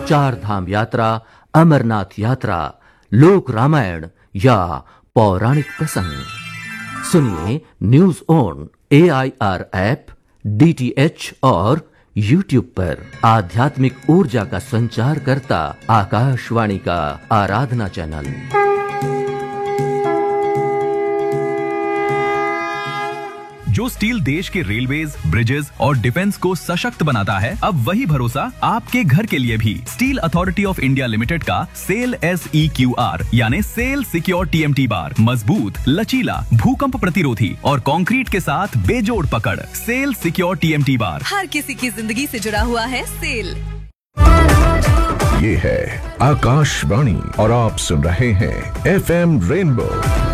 चार धाम यात्रा, अमरनाथ यात्रा, लोक रामायण या पौराणिक प्रसंग। सुनिए news on AIR app, DTH और YouTube पर। आध्यात्मिक ऊर्जा का संचार करता आकाशवाणी का आराधना चैनल। जो स्टील देश के रेलवेज, ब्रिजेस और डिफेंस को सशक्त बनाता है, अब वही भरोसा आपके घर के लिए भी। Steel authority of India limited का सेल SEQR यानी सेल सिक्योर TMT बार मजबूत, लचीला, भूकंप प्रतिरोधी और कंक्रीट के साथ बेजोड़ पकड़। सेल सिक्योर TMT बार हर किसी की जिंदगी से जुड़ा हुआ है। सेल। ये है आकाशवाणी और आप सुन रहे हैं FM रेनबो